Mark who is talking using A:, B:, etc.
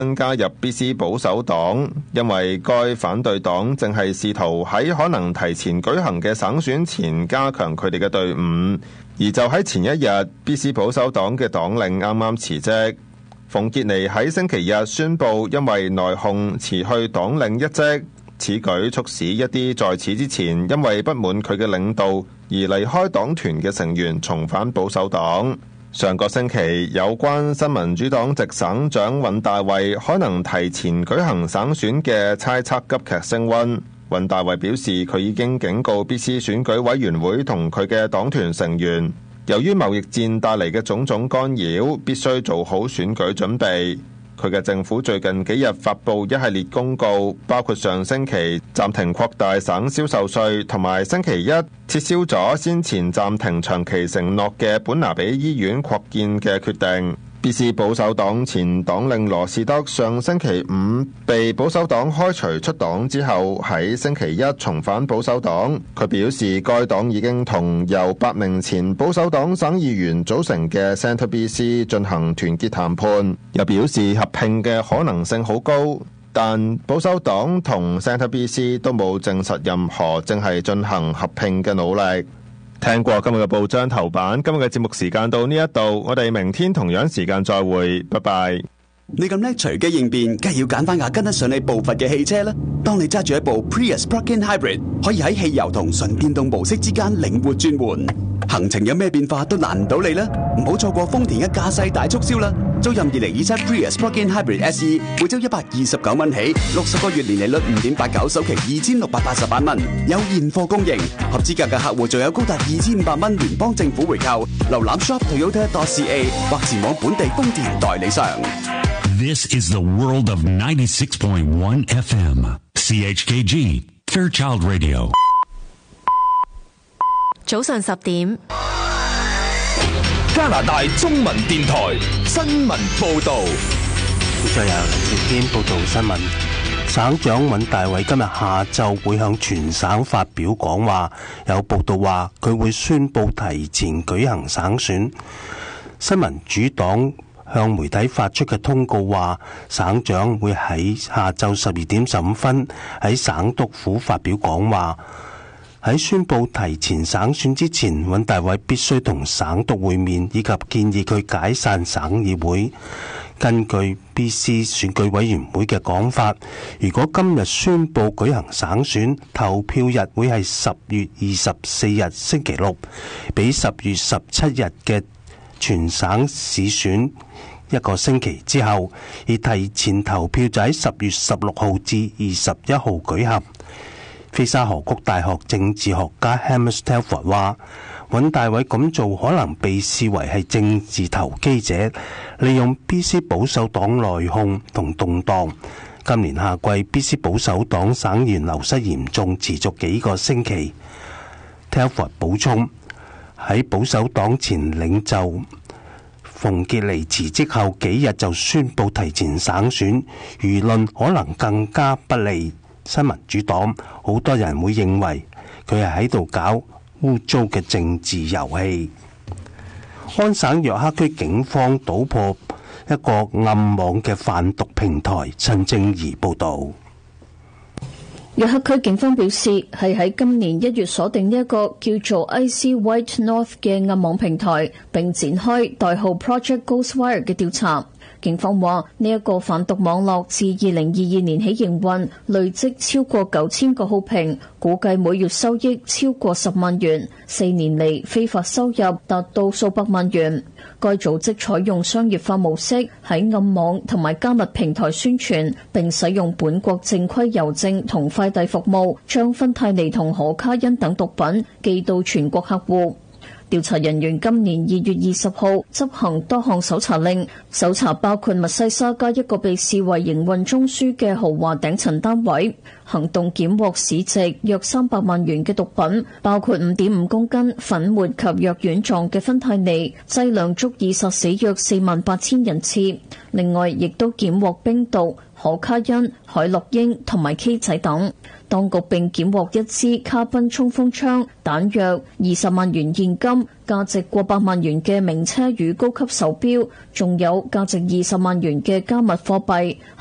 A: 加入 BC 保守黨，因為該反對黨正係試圖喺可能提前舉行嘅省選前加強佢哋嘅隊伍。而就喺前一日 BC 保守黨嘅黨領啱啱辭職，馮傑尼喺星期日宣布因為內訌辭去黨領一職。此舉促使一啲在此之前因為不滿佢嘅領導而離開黨團嘅成員重返保守黨。上個星期有關新民主黨籍省長尹大衛可能提前舉行省選嘅猜測急劇升溫。尹大衛表示佢已經警告 BC 選舉委員會同佢嘅黨團成員，由於貿易戰帶嚟嘅種種干擾，必須做好選舉準備。佢嘅政府最近幾日發布一系列公告，包括上星期暫停擴大省銷售稅，同埋星期一撤銷咗先前暫停長期承諾嘅本拿比醫院擴建嘅決定。BC 保守黨前黨領羅士德上星期五被保守黨開除出黨之後，喺星期一重返保守黨。佢表示該黨已經同由8名前保守黨省議員組成嘅 Centre BC 進行團結談判，又表示合併嘅可能性好高，但保守黨同 Centre BC 都冇證實任何正係進行合併嘅努力。聽過今日嘅報章頭版，今日嘅節目時間到呢一度，我哋明天同樣時間再會，拜拜。
B: 你咁叻隨機應變，梗係要揀翻架跟得上你步伐嘅汽車啦。當你揸住一部 Prius Plug-in Hybrid， 可以喺汽油同純電動模式之間靈活轉換，行程有咩變化都難唔到你啦。唔好錯過豐田嘅駕駛大促銷啦！租任2027 Prius Plug-in Hybrid SE， 每周129蚊起，60個月年利率5.89，首期2688蚊，有現貨供應。合資格嘅客戶仲有高達2500蚊聯邦政府回扣。瀏覽 shop.toyota.ca 或前往本地豐田代理商。
C: This is the world of 96.1 FM, CHKG, Fairchild Radio.
D: 早上10點，
E: 加拿大中文電台新聞報導。
F: 再由林兆堅報導新聞。省長尹大偉今日下晝會向全省發表講話，有報道話佢會宣布提前舉行省選。新民主黨向媒體發出嘅通告話，省長會喺下晝12點15分喺省督府發表講話。喺宣布提前省選之前，尹大偉必須同省督會面，以及建議佢解散省議會。根據 BC 選舉委員會嘅講法，如果今日宣布舉行省選，投票日會係10月24日星期六，比10月17日嘅全省市選一個星期之後，而提前投票就喺10月16號至21號舉行。菲沙河谷大學政治學家 Hamish Telford 話，尹大偉咁做可能被視為係政治投機者，利用 BC 保守黨內訌同動盪。今年夏季 BC 保守黨省員流失嚴重，持續幾個星期。Telford 補充，喺保守黨前領袖馮傑尼辭職後幾日就宣布提前省選，輿論可能更加不利新民主黨。好多人會認為佢係喺度搞污糟嘅政治遊戲。安省約克區警方搗破一個暗網嘅販毒平台。陳正儀報導。
G: 約克區警方表示，係喺今年1月鎖定呢一個叫做 Icy White North 嘅暗網平台，並展開代號 Project Ghostwire 嘅調查。警方話，呢一個販毒網絡自2022年起營運，累積超過9000個號評，估計每月收益超過10萬元，4年嚟非法收入達到數百萬元。該組織採用商業化模式，喺暗網同埋加密平台宣傳，並使用本國正規郵政同快遞服務，將芬太尼同可卡因等毒品寄到全國客戶。調查人員今年2月20號執行多項搜查令，搜查包括密西沙加一個被視為營運中樞嘅豪華頂層單位。行動檢獲市值約300萬元嘅毒品，包括5.5公斤粉末及藥丸狀嘅芬太尼，劑量足以殺死約48000人次。另外，亦都檢獲冰毒、可卡因、海洛因同埋 K 仔等。 當局並檢獲一支卡賓衝鋒槍、彈藥、20萬元現金、價值過百萬元嘅名車與高級手錶，仲有價值20萬元嘅加密貨幣。